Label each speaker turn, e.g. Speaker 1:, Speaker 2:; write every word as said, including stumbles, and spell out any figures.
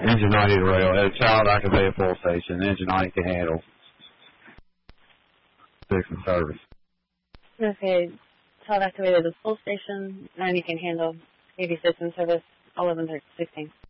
Speaker 1: Engine ninety to rail. Had a child activated full station. Engine ninety can handle six and service.
Speaker 2: Okay, child activated the full station. ninety can handle eighty-six in service. eleven sixteen.